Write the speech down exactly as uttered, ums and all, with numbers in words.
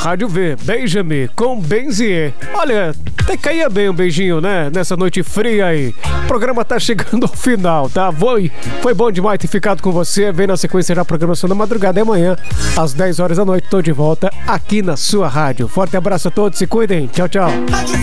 Rádio V, Beija-me com Benzier. Olha, até caía bem um beijinho, né? Nessa noite fria aí. O programa tá chegando ao final, tá? Foi, foi bom demais ter ficado com você. Vem na sequência já a programação da madrugada e amanhã, às dez horas da noite, tô de volta aqui na sua rádio. Forte abraço a todos, se cuidem. Tchau, tchau.